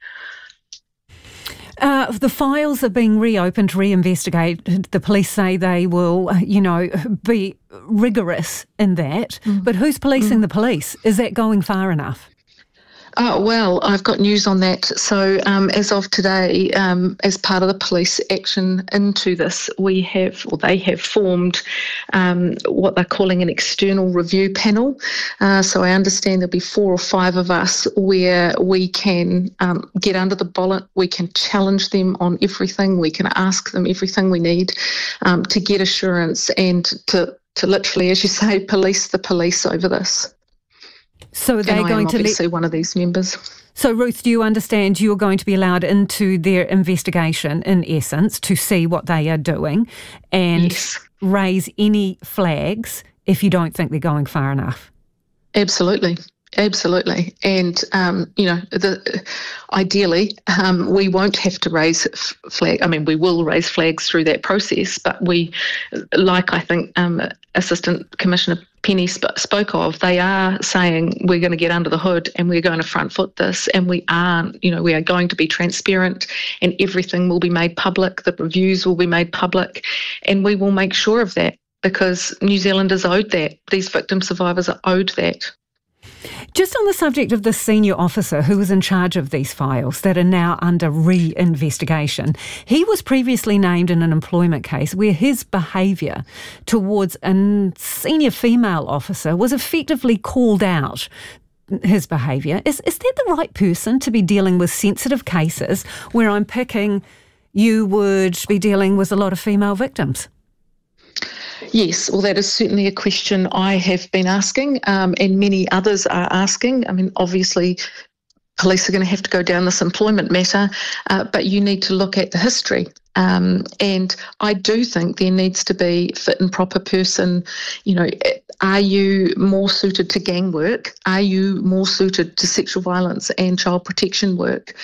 The files are being reopened to reinvestigate. The police say they will, be rigorous in that. But who's policing the police? Is that going far enough? Well, I've got news on that. So as of today, as part of the police action into this, they have formed what they're calling an external review panel. So I understand there'll be 4 or 5 of us where we can get under the bonnet, we can challenge them on everything, we can ask them everything we need to get assurance and to literally, as you say, police the police over this. So are they going to obviously one of these members. So Ruth, do you understand you're going to be allowed into their investigation, in essence, to see what they are doing and raise any flags if you don't think they're going far enough? Absolutely. And, ideally, we won't have to raise flags. I mean, we will raise flags through that process, but I think Assistant Commissioner Penny spoke of, they are saying we're going to get under the hood and we're going to front foot this, and we are going to be transparent and everything will be made public, the reviews will be made public, and we will make sure of that because New Zealanders owed that. These victim survivors are owed that. Just on the subject of the senior officer who was in charge of these files that are now under re-investigation, he was previously named in an employment case where his behaviour towards a senior female officer was effectively called out. His behaviour. Is that the right person to be dealing with sensitive cases where I'm picking you would be dealing with a lot of female victims? Yes, well, that is certainly a question I have been asking and many others are asking. I mean, obviously, police are going to have to go down this employment matter, but you need to look at the history. And I do think there needs to be fit and proper person. Are you more suited to gang work? Are you more suited to sexual violence and child protection work?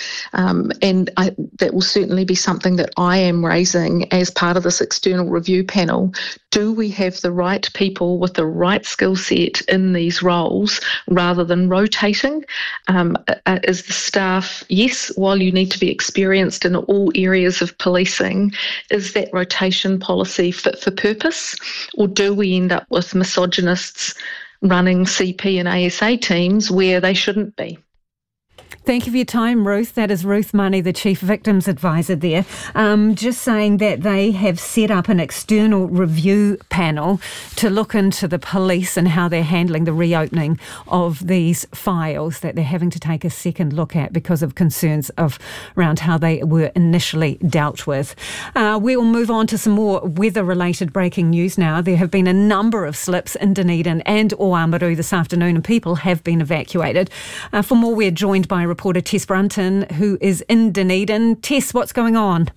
That will certainly be something that I am raising as part of this external review panel. Do we have the right people with the right skill set in these roles rather than rotating? Is the staff, yes, while you need to be experienced in all areas of policing, is that rotation policy fit for purpose? Or do we end up with misogynists running CP and ASA teams where they shouldn't be? Thank you for your time, Ruth. That is Ruth Money, the Chief Victims Advisor there. Just saying that they have set up an external review panel to look into the police and how they're handling the reopening of these files that they're having to take a second look at because of concerns around how they were initially dealt with. We will move on to some more weather-related breaking news now. There have been a number of slips in Dunedin and Oamaru this afternoon, and people have been evacuated. For more, we're joined by reporter Tess Brunton, who is in Dunedin. Tess, what's going on?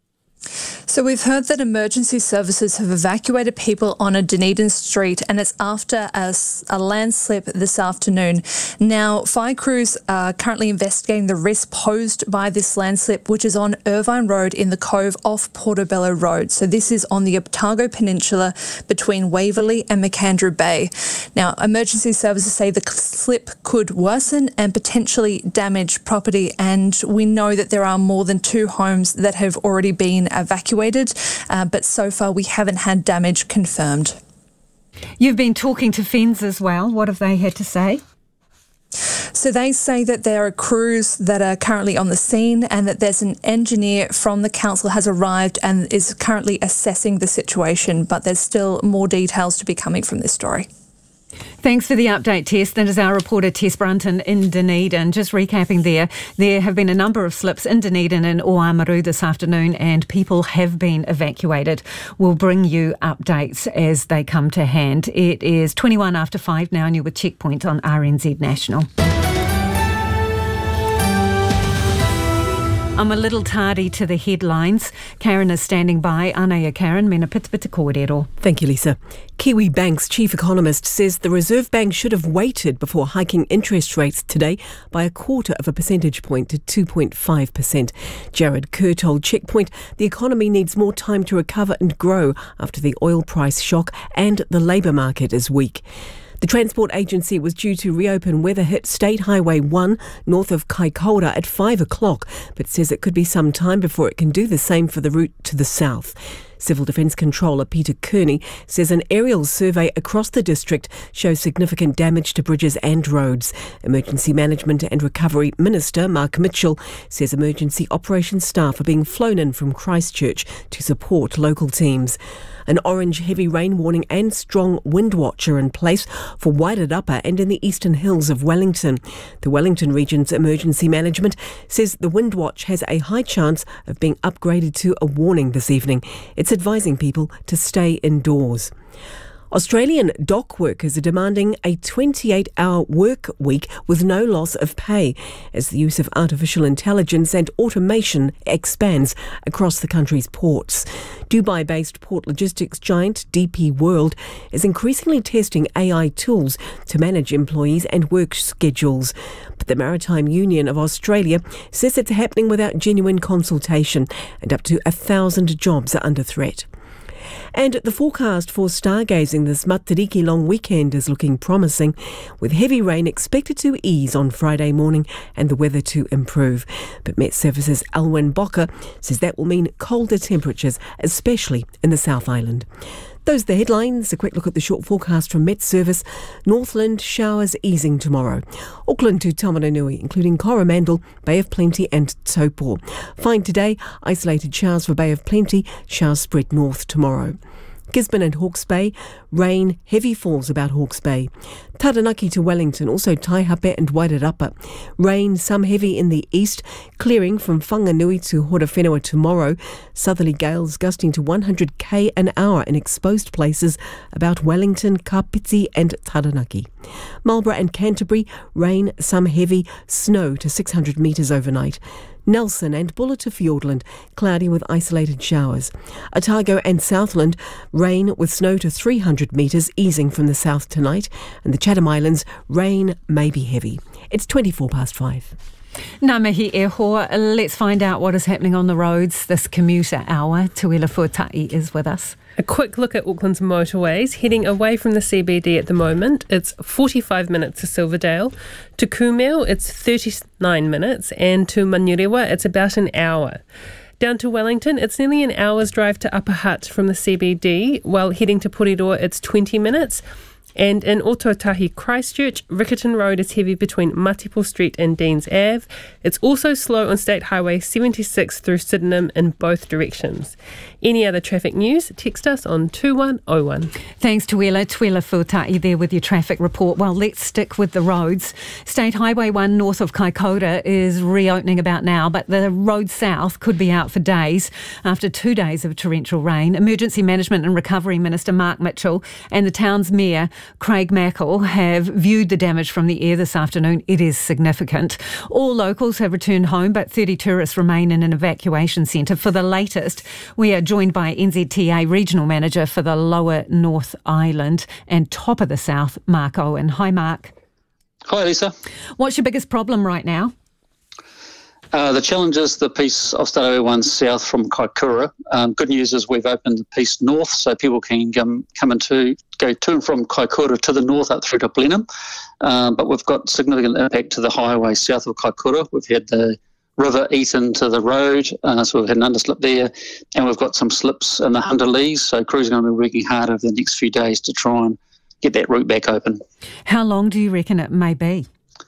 So we've heard that emergency services have evacuated people on a Dunedin street, and it's after a landslip this afternoon. Now, fire crews are currently investigating the risk posed by this landslip, which is on Irvine Road in the Cove off Portobello Road. So this is on the Otago Peninsula between Waverley and McAndrew Bay. Now, emergency services say the slip could worsen and potentially damage property, and we know that there are more than 2 homes that have already been evacuated, but so far we haven't had damage confirmed. You've been talking to FENZ as well. What have they had to say? So they say that there are crews that are currently on the scene and that there's an engineer from the council has arrived and is currently assessing the situation, but there's still more details to be coming from this story. Thanks for the update, Tess. That is our reporter Tess Brunton in Dunedin. Just recapping there have been a number of slips in Dunedin and Oamaru this afternoon and people have been evacuated. We'll bring you updates as they come to hand. It is 21 after 5 now and you're with Checkpoint on RNZ National. I'm a little tardy to the headlines. Karen is standing by. Anaya Karen, mena pitipita kōrero. Thank you, Lisa. Kiwi Bank's chief economist says the Reserve Bank should have waited before hiking interest rates today by 1/4 percentage point to 2.5%. Jared Kerr told Checkpoint the economy needs more time to recover and grow after the oil price shock and the labour market is weak. The Transport Agency was due to reopen weather-hit State Highway 1 north of Kaikoura at 5 o'clock, but says it could be some time before it can do the same for the route to the south. Civil Defence Controller Peter Kearney says an aerial survey across the district shows significant damage to bridges and roads. Emergency Management and Recovery Minister Mark Mitchell says emergency operations staff are being flown in from Christchurch to support local teams. An orange heavy rain warning and strong wind watch are in place for Wairarapa and in the eastern hills of Wellington. The Wellington Region's Emergency Management says the wind watch has a high chance of being upgraded to a warning this evening. It's advising people to stay indoors. Australian dock workers are demanding a 28-hour work week with no loss of pay as the use of artificial intelligence and automation expands across the country's ports. Dubai-based port logistics giant DP World is increasingly testing AI tools to manage employees and work schedules. But the Maritime Union of Australia says it's happening without genuine consultation and up to 1,000 jobs are under threat. And the forecast for stargazing this Matariki long weekend is looking promising, with heavy rain expected to ease on Friday morning and the weather to improve. But Met Services Alwyn Bocker says that will mean colder temperatures, especially in the South Island. Those are the headlines. A quick look at the short forecast from Met Service. Northland showers easing tomorrow. Auckland to Taumarunui, including Coromandel, Bay of Plenty and Taupo. Fine today, isolated showers for Bay of Plenty, showers spread north tomorrow. Gisborne and Hawke's Bay, rain, heavy falls about Hawke's Bay. Taranaki to Wellington, also Taihape and Wairarapa. Rain, some heavy in the east, clearing from Whanganui to Horowhenua tomorrow. Southerly gales gusting to 100 km an hour in exposed places about Wellington, Kapiti and Taranaki. Marlborough and Canterbury, rain, some heavy, snow to 600 metres overnight. Nelson and Buller to Fiordland, cloudy with isolated showers. Otago and Southland, rain with snow to 300 metres, easing from the south tonight. And the Chatham Islands, rain may be heavy. It's 5:24. Ngā mihi e hoa. Let's find out what is happening on the roads this commuter hour. Tuila Fuatai is with us. A quick look at Auckland's motorways. Heading away from the CBD at the moment, it's 45 minutes to Silverdale. To Kumeu, it's 39 minutes. And to Manurewa, it's about an hour. Down to Wellington, it's nearly an hour's drive to Upper Hutt from the CBD, while heading to Porirua, it's 20 minutes. And in Ototahi Christchurch, Riccarton Road is heavy between Matipo Street and Deans Ave. It's also slow on State Highway 76 through Sydenham in both directions. Any other traffic news, text us on 2101. Thanks, Tuila. Tuila Fuatai there with your traffic report. Well, let's stick with the roads. State Highway 1 north of Kaikoura is reopening about now, but the road south could be out for days after 2 days of torrential rain. Emergency Management and Recovery Minister Mark Mitchell and the town's mayor Craig Mackle have viewed the damage from the air this afternoon. It is significant. All locals have returned home, but 30 tourists remain in an evacuation centre. For the latest, we are joined by NZTA Regional Manager for the Lower North Island and top of the South, Mark Owen. Hi, Mark. Hi, Lisa. What's your biggest problem right now? The challenge is the piece of State Highway 1 south from Kaikoura. Good news is we've opened the piece north so people can go to and from Kaikoura to the north up through to Blenheim. But we've got significant impact to the highway south of Kaikoura. We've had the river eat into the road, so we've had an underslip there, and we've got some slips in the Hunter Lees, so crews are going to be working hard over the next few days to try and get that route back open. How long do you reckon it may be?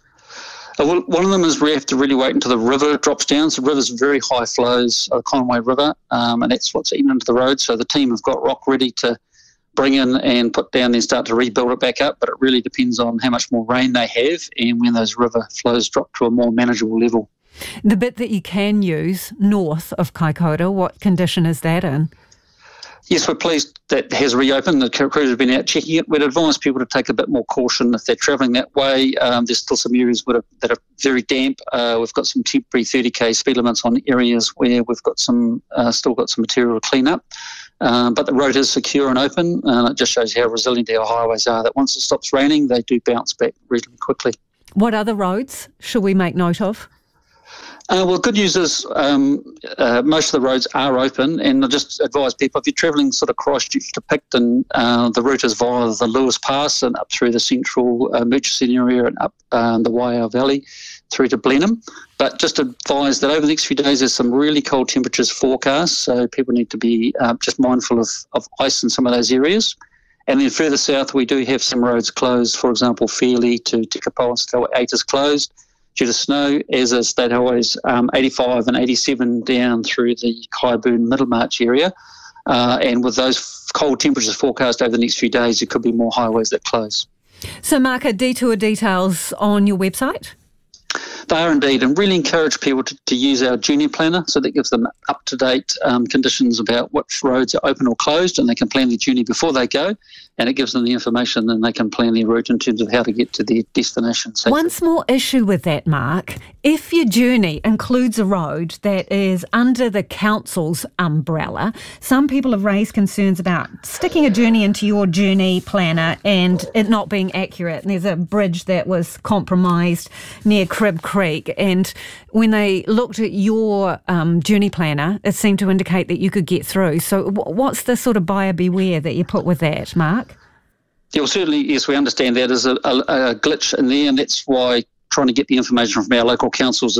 Well, one of them is we have to really wait until the river drops down. So the river's very high flows, the Conway River, and that's what's eaten into the road. So the team have got rock ready to bring in and put down, then start to rebuild it back up, but it really depends on how much more rain they have and when those river flows drop to a more manageable level. The bit that you can use north of Kaikoura, what condition is that in? Yes, we're pleased that it has reopened. The crews have been out checking it. We'd advise people to take a bit more caution if they're travelling that way. There's still some areas that are very damp. We've got some temporary 30k speed limits on areas where we've got some still got some material to clean up. But the road is secure and open, and it just shows how resilient our highways are, that once it stops raining, they do bounce back reasonably quickly. What other roads should we make note of? Well, good news is most of the roads are open, and I just advise people, if you're travelling sort of Christchurch to Picton, the route is via the Lewis Pass and up through the central Murchison area and up the Waiau Valley through to Blenheim. But just advise that over the next few days there's some really cold temperatures forecast, so people need to be just mindful of ice in some of those areas. And then further south we do have some roads closed. For example, Fairley to Tekapo and Stelway 8 is closed due to snow, as is State Highways 85 and 87 down through the Kaiburn Middlemarch area. And with those cold temperatures forecast over the next few days, there could be more highways that close. So, Mark, are detour details on your website? They are indeed, and really encourage people to use our Journey Planner, so that gives them up-to-date conditions about which roads are open or closed, and they can plan their journey before they go, and it gives them the information, and they can plan their route in terms of how to get to their destination safely. One small issue with that, Mark, if your journey includes a road that is under the council's umbrella, some people have raised concerns about sticking a journey into your Journey Planner and it not being accurate. And there's a bridge that was compromised near Crib Creek, and when they looked at your Journey Planner, it seemed to indicate that you could get through. So what's the sort of buyer beware that you put with that, Mark? Yeah, well, certainly, yes, we understand that as a glitch in there, and that's why trying to get the information from our local councils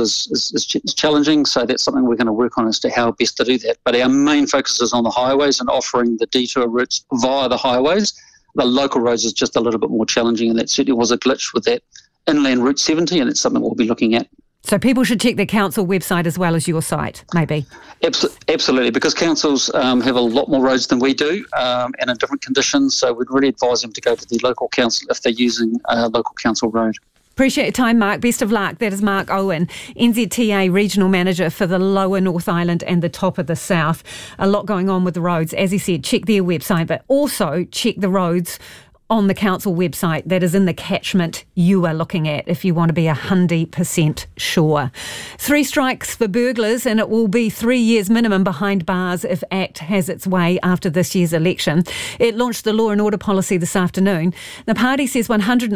is challenging. So that's something we're going to work on as to how best to do that. But our main focus is on the highways and offering the detour routes via the highways. The local roads is just a little bit more challenging, and that certainly was a glitch with that inland Route 70, and it's something we'll be looking at. So people should check the council website as well as your site, maybe? Absolutely, because councils have a lot more roads than we do and in different conditions, so we'd really advise them to go to the local council if they're using a local council road. Appreciate your time, Mark. Best of luck. That is Mark Owen, NZTA Regional Manager for the Lower North Island and the top of the South. A lot going on with the roads. As he said, check their website, but also check the roads on the council website that is in the catchment you are looking at if you want to be 100% sure. 3 strikes for burglars, and it will be 3 years minimum behind bars if ACT has its way after this year's election. It launched the law and order policy this afternoon. The party says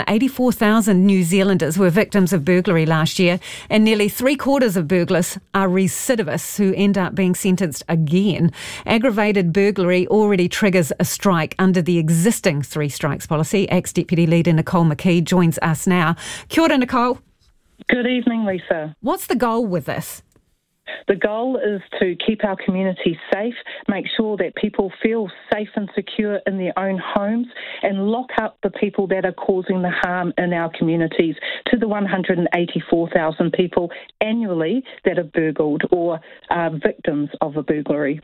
184,000 New Zealanders were victims of burglary last year, and nearly 3/4 of burglars are recidivists who end up being sentenced again. Aggravated burglary already triggers a strike under the existing 3 strikes policy. ACT's Deputy Leader Nicole McKee joins us now. Kia ora, Nicole. Good evening, Lisa. What's the goal with this? The goal is to keep our community safe, make sure that people feel safe and secure in their own homes, and lock up the people that are causing the harm in our communities. To the 184,000 people annually that are burgled or are victims of a burglary.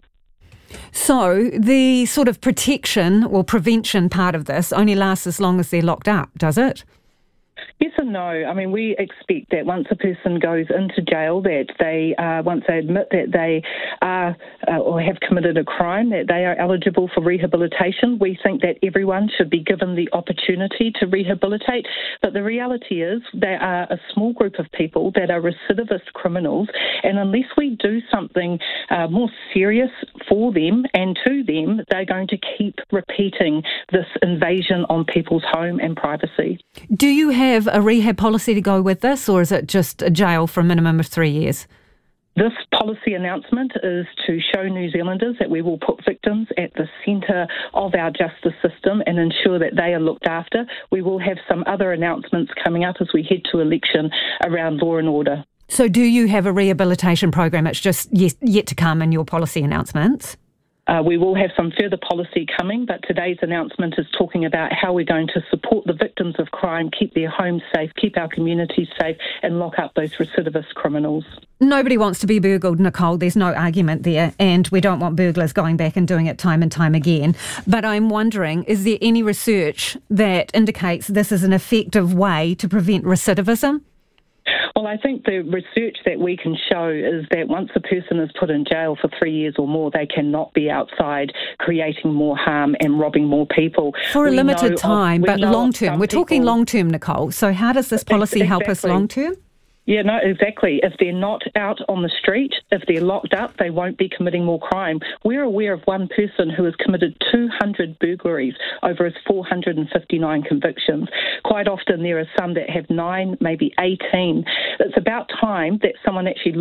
So the sort of protection or prevention part of this only lasts as long as they're locked up, does it? Yes and no. I mean, we expect that once a person goes into jail, that they, once they admit that they are or have committed a crime, that they are eligible for rehabilitation. We think that everyone should be given the opportunity to rehabilitate. But the reality is there are a small group of people that are recidivist criminals, and unless we do something more serious for them and to them, they're going to keep repeating this invasion on people's home and privacy. Do you have a rehab policy to go with this, or is it just a jail for a minimum of 3 years? This policy announcement is to show New Zealanders that we will put victims at the centre of our justice system and ensure that they are looked after. We will have some other announcements coming up as we head to election around law and order. So do you have a rehabilitation program? It's just yet to come in your policy announcements? We will have some further policy coming, but today's announcement is talking about how we're going to support the victims of crime, keep their homes safe, keep our communities safe, and lock up those recidivist criminals. Nobody wants to be burgled, Nicole. There's no argument there, and we don't want burglars going back and doing it time and time again. But I'm wondering, is there any research that indicates this is an effective way to prevent recidivism? Well, I think the research that we can show is that once a person is put in jail for 3 years or more, they cannot be outside creating more harm and robbing more people. For a limited time, but long-term. We're talking long-term, Nicole. So how does this policy help us long-term? Yeah, no, exactly. If they're not out on the street, if they're locked up, they won't be committing more crime. We're aware of one person who has committed 200 burglaries over his 459 convictions. Quite often there are some that have 9, maybe 18. It's about time that someone actually